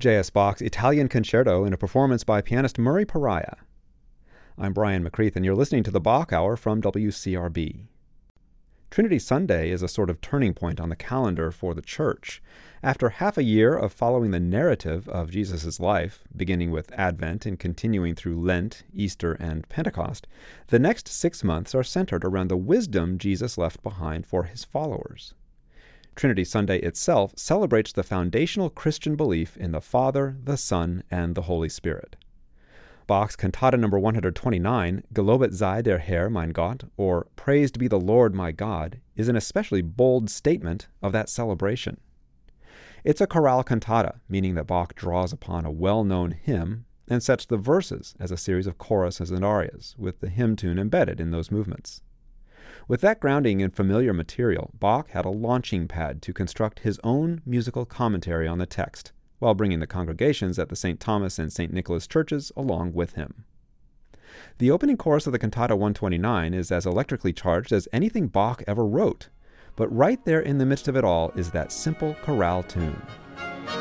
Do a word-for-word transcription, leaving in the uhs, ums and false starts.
J S. Bach's Italian Concerto in a performance by pianist Murray Pariah. I'm Brian McCreath, and you're listening to the Bach Hour from W C R B. Trinity Sunday is a sort of turning point on the calendar for the Church. After half a year of following the narrative of Jesus' life, beginning with Advent and continuing through Lent, Easter, and Pentecost, the next six months are centered around the wisdom Jesus left behind for his followers. Trinity Sunday itself celebrates the foundational Christian belief in the Father, the Son, and the Holy Spirit. Bach's Cantata number one hundred twenty-nine, Gelobet sei der Herr mein Gott, or Praised be the Lord my God, is an especially bold statement of that celebration. It's a chorale cantata, meaning that Bach draws upon a well-known hymn and sets the verses as a series of choruses and arias, with the hymn tune embedded in those movements. With that grounding in familiar material, Bach had a launching pad to construct his own musical commentary on the text, while bringing the congregations at the Saint Thomas and Saint Nicholas churches along with him. The opening chorus of the Cantata one twenty-nine is as electrically charged as anything Bach ever wrote, but right there in the midst of it all is that simple chorale tune.